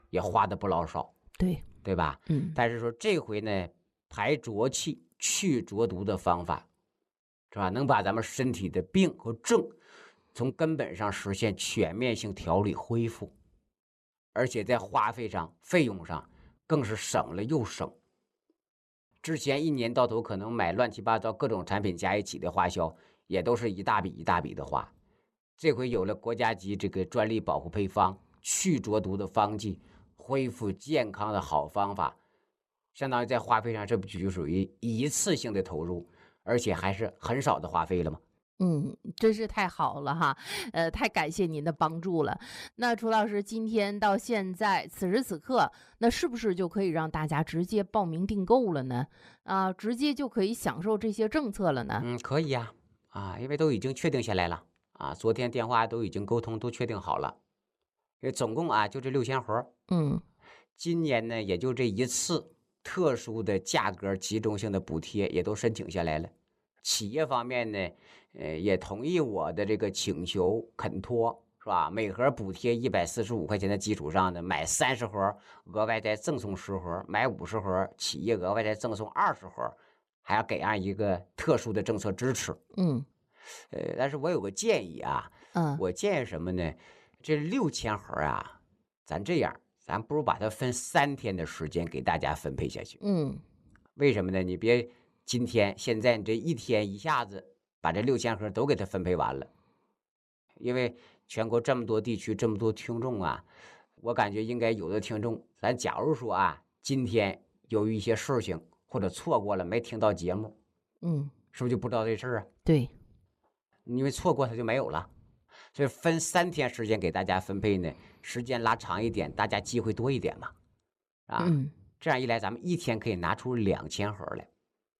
也花的不老少，对吧？但是说这回呢，排浊气、去浊毒的方法，是吧？能把咱们身体的病和症从根本上实现全面性调理恢复，而且在花费上、费用上更是省了又省。之前一年到头可能买乱七八糟各种产品加一起的花销，也都是一大笔一大笔的花。这回有了国家级这个专利保护配方、去浊毒的方剂、恢复健康的好方法，相当于在花费上，这不就属于一次性的投入，而且还是很少的花费了吗？ 真是太好了哈，太感谢您的帮助了。那楚老师，今天到现在此时此刻，那是不是就可以让大家直接报名订购了呢？直接就可以享受这些政策了呢？ 可以呀，因为都已经确定下来了昨天电话都已经沟通，都确定好了。总共就这6000盒。今年呢也就这一次特殊的价格集中性的补贴也都申请下来了。企业方面呢，也同意我的这个请求肯托，是吧？每盒补贴145块钱的基础上呢，买30盒额外再赠送10盒，买50盒企业额外再赠送20盒，还要给一个特殊的政策支持。但是我有个建议我建议什么呢？这6000盒咱这样，咱不如把它分3天的时间给大家分配下去。为什么呢？你别今天现在你这一天一下子把这6000盒都给它分配完了，因为全国这么多地区这么多听众我感觉应该有的听众，咱假如说今天由于一些事情或者错过了没听到节目，是不是就不知道这事儿对， 因为错过它就没有了，所以分3天时间给大家分配呢，时间拉长一点，大家机会多一点嘛，这样一来咱们一天可以拿出2000盒来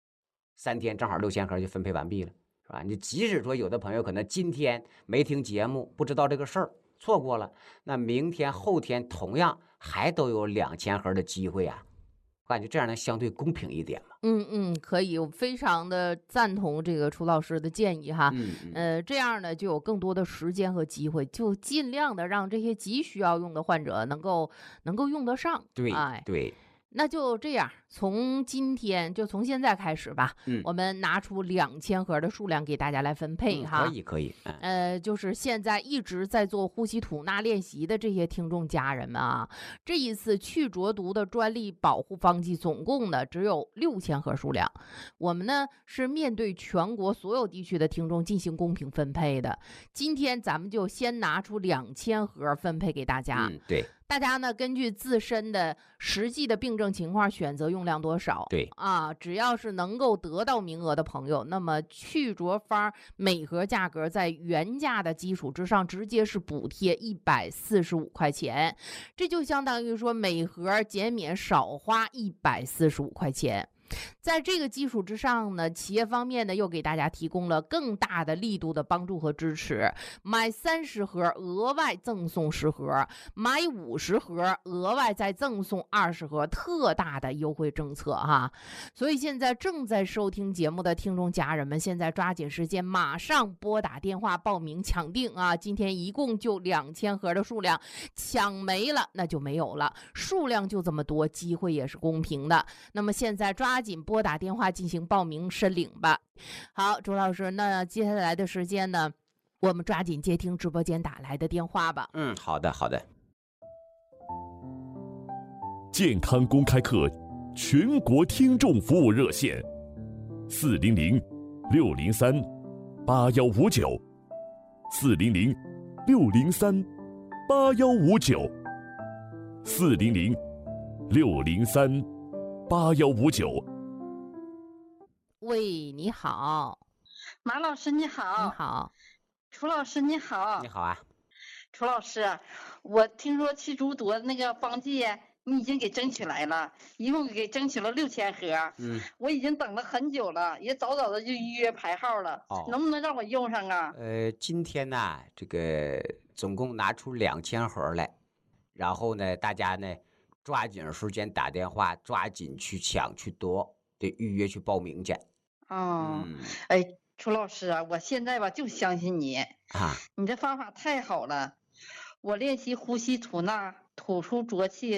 ，3天正好6000盒就分配完毕了，是吧？你即使说有的朋友可能今天没听节目，不知道这个事儿，错过了，那明天后天同样还都有2000盒的机会我感觉这样能相对公平一点嘛。 可以，我非常的赞同这个楚老师的建议哈。这样呢就有更多的时间和机会，就尽量的让这些急需要用的患者能够用得上。 对。 那就这样，从现在开始吧，我们拿出2000盒的数量给大家来分配哈。 可以。 就是现在一直在做呼吸吐纳练习的这些听众家人们这一次去浊毒的专利保护方剂总共呢只有6000盒数量，我们呢是面对全国所有地区的听众进行公平分配的。今天咱们就先拿出2000盒分配给大家。 对。 大家呢根据自身的实际的病症情况选择用量多少。 对只要是能够得到名额的朋友，那么去浊方每盒价格在原价的基础之上直接是补贴145块钱，这就相当于说每盒减免少花145块钱。在这个基础之上呢，企业方面呢又给大家提供了更大的力度的帮助和支持，买30盒额外赠送10盒，买50盒额外再赠送20盒，特大的优惠政策所以现在正在收听节目的听众家人们，现在抓紧时间马上拨打电话报名抢订今天一共就2000盒的数量，抢没了那就没有了，数量就这么多，机会也是公平的。那么现在抓紧拨打电话进行报名申领吧。好，周老师，那接下来的时间呢，我们抓紧接听直播间打来的电话吧。 好的。 健康公开课全国听众服务热线：400-603-8159 400-603-8159 400-603-8159。 喂，你好。 马老师你好。 你好。 楚老师你好。 你好楚老师，我听说去浊毒那个方剂你已经给争取来了，一共给争取了6000盒。我已经等了很久了，也早早的就预约排号了。能不能让我用上今天呢这个总共拿出2000盒来，然后呢大家呢抓紧时间打电话，抓紧去抢去夺，得预约去报名去。 楚老师我现在吧就相信你你这方法太好了。我练习呼吸吐纳，吐出浊气